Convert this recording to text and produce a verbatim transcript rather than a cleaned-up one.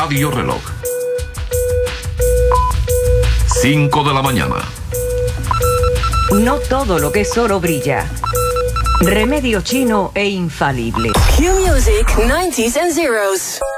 Radio Reloj. cinco de la mañana. No todo lo que es oro brilla. Remedio chino e infalible. Q Music, nineties and zeros.